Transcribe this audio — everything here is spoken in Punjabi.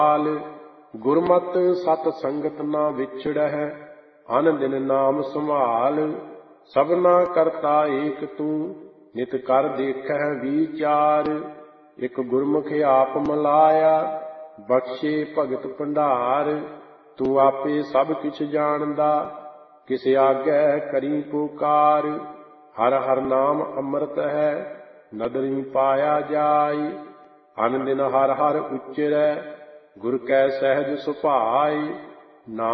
ਗੁਰਮਤਿ ਸਤ ਸੰਗਤ ਨਾ ਵਿਛੜਹਿ, ਅਨ ਦਿਨ ਨਾਮ ਸੰਭਾਲ। ਸਭਨਾ ਕਰਤਾ ਏਕ ਤੂੰ, ਨਿਤ ਕਰ ਦੇਖਹਿ ਵਿਚਾਰ। ਇਕ ਗੁਰਮੁਖ ਆਪ ਮਿਲਾਇਆ, ਬਖਸ਼ੇ ਭਗਤ ਭੰਡਾਰ। ਤੂੰ ਆਪੇ ਸਭ ਕਿਛ ਜਾਣਦਾ, ਕਿਸ ਆਗੈ ਕਰੀ ਪੁਕਾਰ। ਹਰ ਹਰ ਨਾਮ ਅੰਮ੍ਰਿਤ ਹੈ, ਨਦਰੀ ਪਾਇਆ ਜਾਇ। ਅਨ ਦਿਨ ਹਰ ਹਰ ਉਚਰੈ, ਗੁਰ ਕੈ ਸਹਿਜ ਸੁਭਾਇ।